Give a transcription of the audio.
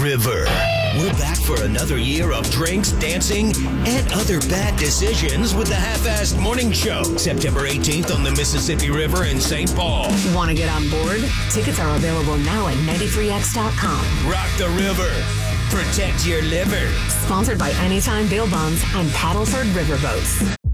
River. We're back for another year of drinks, dancing, and other bad decisions with the Half-Assed Morning Show. September 18th on the Mississippi River in St. Paul. Want to get on board? Tickets are available now at 93x.com. Rock the river. Protect your liver. Sponsored by Anytime Bail Bonds and Paddleford Riverboats.